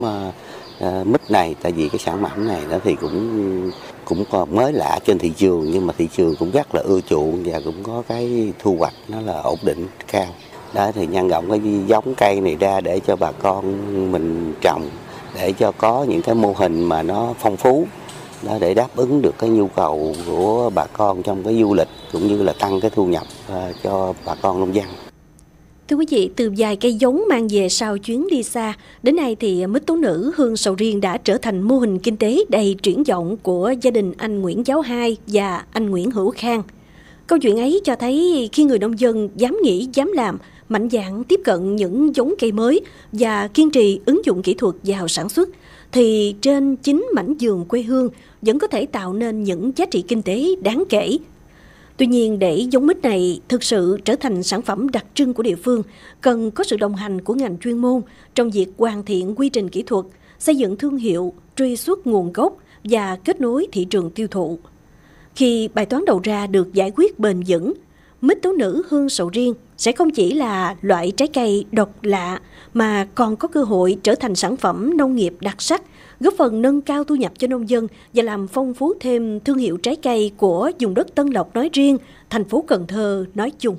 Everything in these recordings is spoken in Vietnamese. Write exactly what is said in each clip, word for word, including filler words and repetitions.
Mà uh, mít này, tại vì cái sản phẩm này đó thì cũng cũng còn mới lạ trên thị trường, nhưng mà thị trường cũng rất là ưa chuộng và cũng có cái thu hoạch nó là ổn định cao. Đó thì nhân rộng cái giống cây này ra để cho bà con mình trồng, để cho có những cái mô hình mà nó phong phú, đó để đáp ứng được cái nhu cầu của bà con trong cái du lịch, cũng như là tăng cái thu nhập uh, cho bà con nông dân. Thưa quý vị, từ vài cây giống mang về sau chuyến đi xa, đến nay thì mít tố nữ hương sầu riêng đã trở thành mô hình kinh tế đầy triển vọng của gia đình anh Nguyễn Giáo Hai và anh Nguyễn Hữu Khang. Câu chuyện ấy cho thấy khi người nông dân dám nghĩ, dám làm, mạnh dạn tiếp cận những giống cây mới và kiên trì ứng dụng kỹ thuật vào sản xuất, thì trên chính mảnh vườn quê hương vẫn có thể tạo nên những giá trị kinh tế đáng kể. Tuy nhiên, để giống mít này thực sự trở thành sản phẩm đặc trưng của địa phương, cần có sự đồng hành của ngành chuyên môn trong việc hoàn thiện quy trình kỹ thuật, xây dựng thương hiệu, truy xuất nguồn gốc và kết nối thị trường tiêu thụ. Khi bài toán đầu ra được giải quyết bền vững, mít tố nữ hương sầu riêng sẽ không chỉ là loại trái cây độc lạ mà còn có cơ hội trở thành sản phẩm nông nghiệp đặc sắc, góp phần nâng cao thu nhập cho nông dân và làm phong phú thêm thương hiệu trái cây của vùng đất Tân Lộc nói riêng, thành phố Cần Thơ nói chung.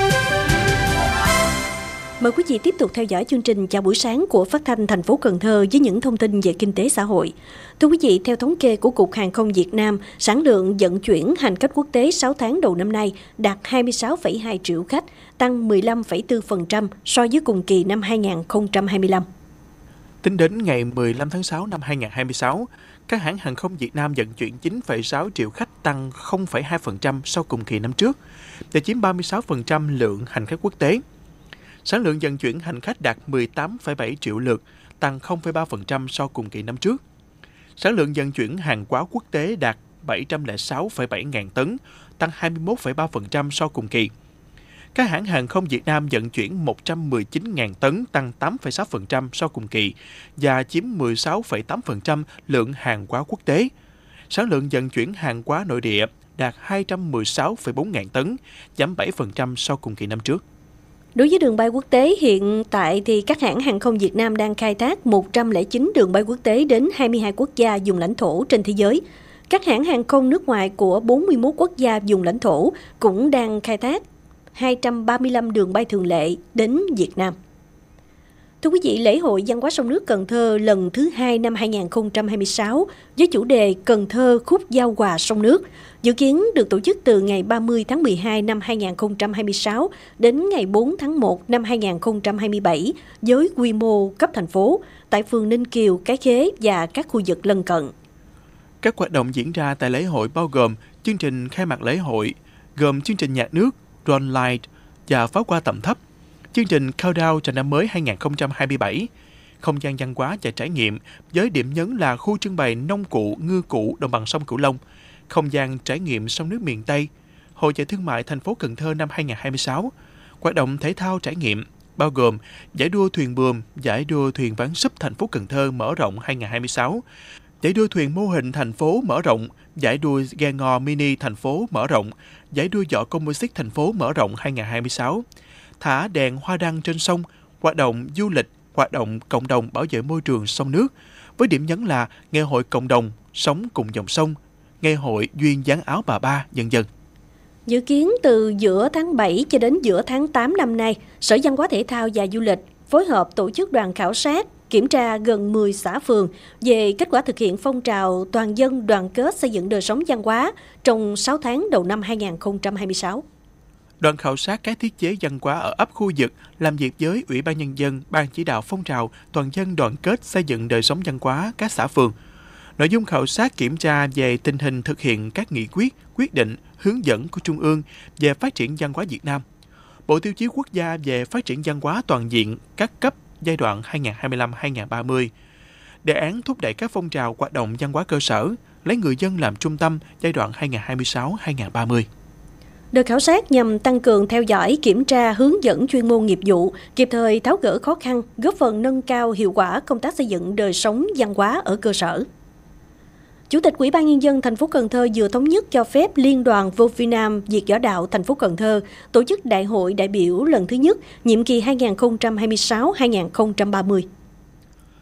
Mời quý vị tiếp tục theo dõi chương trình Chào buổi sáng của Phát thanh thành phố Cần Thơ với những thông tin về kinh tế xã hội. Thưa quý vị, theo thống kê của Cục Hàng không Việt Nam, sản lượng vận chuyển hành khách quốc tế sáu tháng đầu năm nay đạt hai mươi sáu phẩy hai triệu khách, tăng mười lăm phẩy bốn phần trăm so với cùng kỳ năm hai nghìn không trăm hai mươi lăm. Tính đến ngày mười lăm tháng sáu năm hai nghìn không trăm hai mươi sáu, các hãng hàng không Việt Nam vận chuyển chín phẩy sáu triệu khách, tăng không phẩy hai phần trăm so cùng kỳ năm trước, và chiếm ba mươi sáu phần trăm lượng hành khách quốc tế. Sản lượng vận chuyển hành khách đạt mười tám phẩy bảy triệu lượt, tăng không phẩy ba phần trăm so cùng kỳ năm trước. Sản lượng vận chuyển hàng hóa quốc tế đạt bảy trăm lẻ sáu phẩy bảy ngàn tấn, tăng hai mươi mốt phẩy ba phần trăm so cùng kỳ. Các hãng hàng không Việt Nam vận chuyển một trăm mười chín ngàn tấn, tăng tám phẩy sáu phần trăm so cùng kỳ và chiếm mười sáu phẩy tám phần trăm lượng hàng hóa quốc tế. Sản lượng vận chuyển hàng hóa nội địa đạt hai trăm mười sáu phẩy bốn ngàn tấn, giảm bảy phần trăm so cùng kỳ năm trước. Đối với đường bay quốc tế, hiện tại thì các hãng hàng không Việt Nam đang khai thác một trăm lẻ chín đường bay quốc tế đến hai mươi hai quốc gia vùng lãnh thổ trên thế giới. Các hãng hàng không nước ngoài của bốn mươi mốt quốc gia vùng lãnh thổ cũng đang khai thác hai trăm ba mươi lăm đường bay thường lệ đến Việt Nam. Thưa quý vị, lễ hội văn hóa sông nước Cần Thơ lần thứ hai năm hai nghìn không trăm hai mươi sáu với chủ đề Cần Thơ khúc giao hòa sông nước dự kiến được tổ chức từ ngày ba mươi tháng mười hai năm hai nghìn không trăm hai mươi sáu đến ngày bốn tháng một năm hai nghìn không trăm hai mươi bảy với quy mô cấp thành phố tại phường Ninh Kiều, Cái Khế và các khu vực lân cận. Các hoạt động diễn ra tại lễ hội bao gồm chương trình khai mạc lễ hội, gồm chương trình nhạc nước, drone light và pháo hoa tầm thấp, chương trình countdown chào năm mới hai nghìn không trăm hai mươi bảy, không gian văn hóa và trải nghiệm với điểm nhấn là khu trưng bày nông cụ, ngư cụ đồng bằng sông Cửu Long, không gian trải nghiệm sông nước miền Tây, hội chợ thương mại thành phố Cần Thơ năm hai nghìn không trăm hai mươi sáu, hoạt động thể thao trải nghiệm bao gồm giải đua thuyền buồm, giải đua thuyền ván súp thành phố Cần Thơ mở rộng hai nghìn không trăm hai mươi sáu, giải đua thuyền mô hình thành phố mở rộng, giải đua ghe ngò mini thành phố mở rộng, giải đua võ composite thành phố mở rộng hai nghìn không trăm hai mươi sáu, thả đèn hoa đăng trên sông, hoạt động du lịch, hoạt động cộng đồng bảo vệ môi trường sông nước, với điểm nhấn là ngày hội cộng đồng sống cùng dòng sông, ngày hội duyên dáng áo bà ba, vân vân. Dự kiến từ giữa tháng bảy cho đến giữa tháng tám năm nay, Sở Văn hóa Thể thao và Du lịch phối hợp tổ chức đoàn khảo sát, kiểm tra gần mười xã phường về kết quả thực hiện phong trào toàn dân đoàn kết xây dựng đời sống văn hóa trong sáu tháng đầu năm hai nghìn không trăm hai mươi sáu. Đoàn khảo sát các thiết chế văn hóa ở ấp khu vực, làm việc với Ủy ban Nhân dân, Ban chỉ đạo phong trào toàn dân đoàn kết xây dựng đời sống văn hóa các xã phường. Nội dung khảo sát kiểm tra về tình hình thực hiện các nghị quyết, quyết định, hướng dẫn của Trung ương về phát triển văn hóa Việt Nam, Bộ Tiêu chí Quốc gia về phát triển văn hóa toàn diện các cấp giai đoạn hai nghìn không trăm hai mươi lăm đến hai nghìn không trăm ba mươi, đề án thúc đẩy các phong trào hoạt động văn hóa cơ sở, lấy người dân làm trung tâm giai đoạn hai nghìn không trăm hai mươi sáu đến hai nghìn không trăm ba mươi. Đợt khảo sát nhằm tăng cường theo dõi, kiểm tra, hướng dẫn chuyên môn nghiệp vụ, kịp thời tháo gỡ khó khăn, góp phần nâng cao hiệu quả công tác xây dựng đời sống văn hóa ở cơ sở. Chủ tịch Ủy ban Nhân dân thành phố Cần Thơ vừa thống nhất cho phép Liên đoàn vô vi Nam Việt Võ Đạo thành phố Cần Thơ tổ chức đại hội đại biểu lần thứ nhất, nhiệm kỳ hai nghìn không trăm hai mươi sáu đến hai nghìn không trăm ba mươi.